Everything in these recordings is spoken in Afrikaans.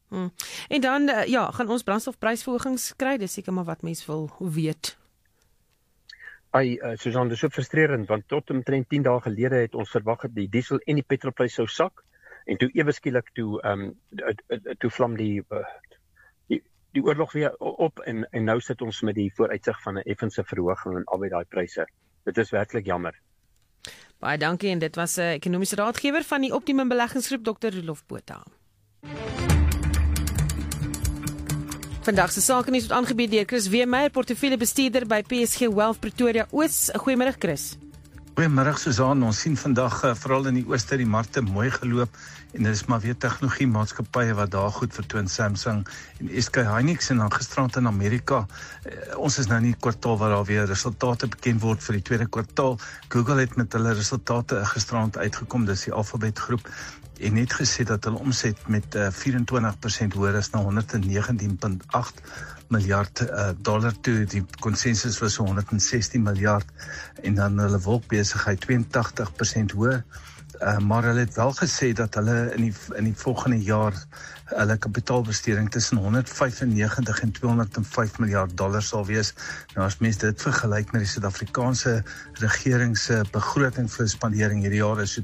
En dan, gaan ons brandstofprysverhogings kry, dis seker maar wat mens wil weet. Susan, dis so frustrerend, want tot omtrent 10 dae gelede het ons verwag dat die diesel en die petrolprys sou sak, en toe ewe skielik toe vlam die oorlog weer op, en nou sit ons met die vooruitsig van 'n effense verhoging in albei daai pryse. Dit is werklik jammer. Baie dankie, en dit was 'n ekonomiese raadgewer van die Optimum Beleggingsgroep, Dr. Roelof Botha. Vandag se sakenuus word aangebied deur Chris Weemeyer, portefeuljebestuurder by PSG Wealth Pretoria Oos. Goeiemôre Chris. Goeiemôre Susan, ons sien vandag veral in die ooste die markte mooi geloop, en dit is maar weer tegnologie maatskappye wat daar goed vertoon, Samsung en SK Hynix, en dan gisterand in Amerika. Ons is nou in die kwartaal waar daar weer resultate bekend word vir die tweede kwartaal. Google het met hulle resultate gisterand uitgekom, dis die Alphabet groep, en net gesê dat hulle omset met 24% hoër is na 119,8 miljard dollar toe. Die konsensus was 116 miljard, en dan hulle wolkbesigheid 82% hoër. Maar hulle het wel gesê dat hulle in die volgende jaar hulle kapitaalbesteding tussen 195 en 205 miljard dollar sal wees. Nou as mens dit vergelyk met die Suid-Afrikaanse regering se begroting vir spandering hierdie jaar is so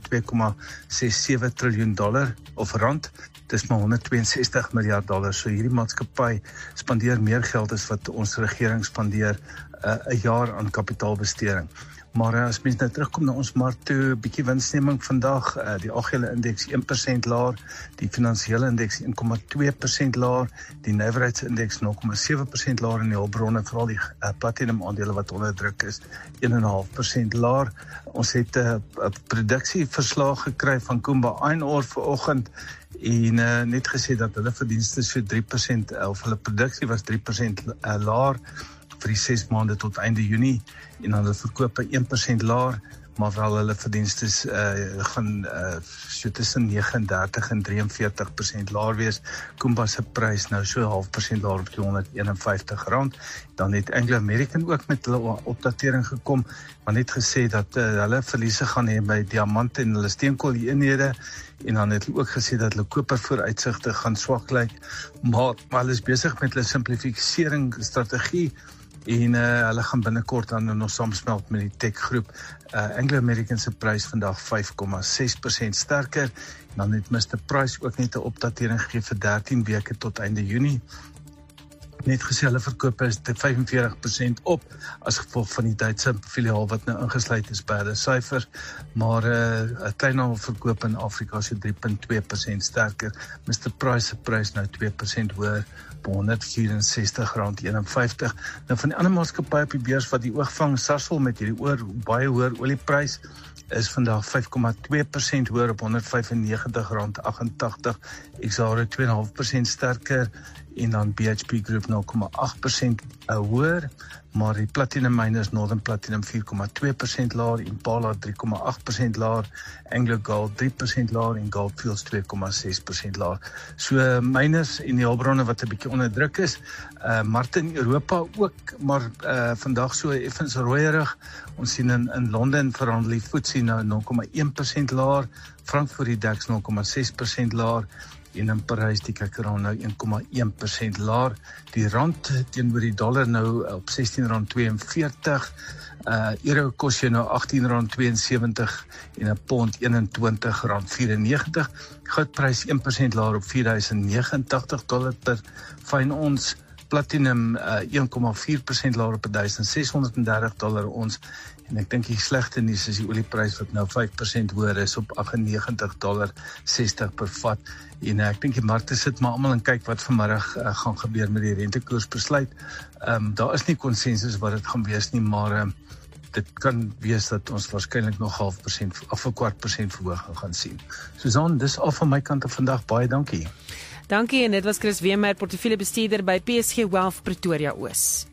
2,67 triljoen dollar of rand. Dis maar 162 miljard dollar. So hierdie maatskappy spandeer meer geld as wat ons regering spandeer 'n jaar aan kapitaalbesteding. Maar as mens nou terugkom na ons mark toe, bietjie winstneming vandag, die algehele indeks 1% laer, die finansiële indeks 1,2% laer, die nywerheidsindeks 0,7% laer, en die hulpbronne, veral die platinum aandele wat onder druk is, 1,5% laer. Ons het 'n produksieverslag gekry van Kumba Iron Ore vanoggend, en net gesê dat hulle verdienste so 3%, of hulle produksie was 3% laer vir die 6 maande tot einde Junie, en hulle verkope 1% laer, maar wel hulle verdienste gaan so tussen 39 en 43% laer wees. Kumba se prys nou so 0,5% laer op R251. Dan het Anglo American ook met hulle opdatering gekom, maar net gesê dat hulle verliese gaan hê by diamante en hulle steenkooleenhede, en dan het hulle ook gesê dat hulle kopervooruitsigte gaan swak lyk, maar hulle is besig met hulle simplifikasingsstrategie, en hulle gaan binnekort dan nog saamsmelt met die tech groep. Anglo American se prys vandag 5,6% sterker, en dan het Mr Price ook net 'n opdatering gegee vir 13 weke tot einde Junie. Net gesê hulle verkope is 45% op as gevolg van die Duitse filiaal wat nou ingesluit is by hulle syfers, maar 'n kleinhandelverkoop in Afrika is 3,2% sterker. Mr Price se prys nou 2% hoër op R164,51. Nou van die ander maatskappye op die beurs wat die oog vang, Sasol met hierdie baie hoër olieprys is vandag 5,2% hoër op R195,88. Exxaro 2,5% sterker, en dan BHP Group 0,8% hoër, maar die platinum miners Northern Platinum 4,2% laer, Impala 3,8% laer, Anglo Gold 3% laer, en Gold Fields 2,6% laer. So miners en die hulpbronne wat 'n bietjie onder druk is, markte in Europa ook, maar vandag so effens rooierig. Ons sien in Londen verhandel die FTSE nou 0,1% laer, Frankfurt die DAX 0,6% laer, en in Parys die Kikkeraan nou 1,1% laer. Die rand teenoor die dollar nou op R16,42. Euro kos jy nou R18,72 en 'n pond R21,94. Goudprys 1% laer op $4,089 per fyn ons. Platinum 1,4% laer op $1,630 ons. En ek dink die slegte nuus is die olieprys wat nou 5% hoër is op $98,60 per vat. En ek dink die markte sit maar almal en kyk wat vanmiddag gaan gebeur met die rentekoersbesluit. Daar is nie konsensus wat dit gaan wees nie, maar dit kan wees dat ons waarskynlik nog 0,5% of 0,25% verhoging gaan sien. Susan, dis al van my kant af vandag. Baie dankie. Dankie, en dit was Chris Weemeyer, portefeuljebestuurder by PSG Wealth Pretoria Oos.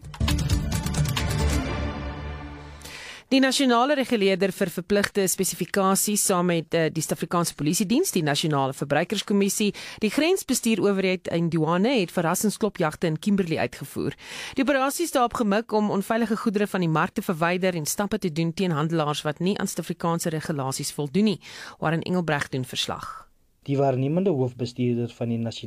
Die nasionale reguleerder vir verpligte spesifikasies saam met die Suid-Afrikaanse Polisiediens, die Nasionale Verbruikerskommissie, die Grensbestuurowerheid en douane het verrassingsklopjagte in Kimberley uitgevoer. Die operasie is daarop gemik om onveilige goedere van die mark te verwyder en stappe te doen teen handelaars wat nie aan Suid-Afrikaanse regulasies voldoen nie. Warren Engelbreg doen verslag. Die waarnemende hoofbestuurder van die